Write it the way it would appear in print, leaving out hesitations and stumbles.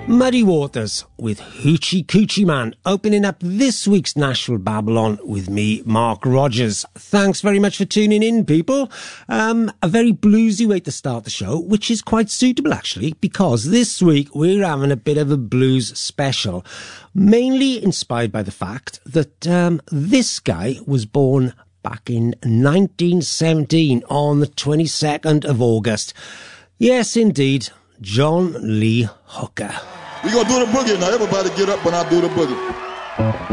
Muddy Waters with Hoochie Coochie Man, opening up this week's Nashville Babylon with me, Mark Rogers. Thanks very much for tuning in, people. A very bluesy way to start the show, which is quite suitable, actually, because this week we're having a bit of a blues special, mainly inspired by the fact that this guy was born back in 1917 on the 22nd of August. Yes, indeed, John Lee Hooker. We're going to do the boogie now. Everybody get up when I do the boogie.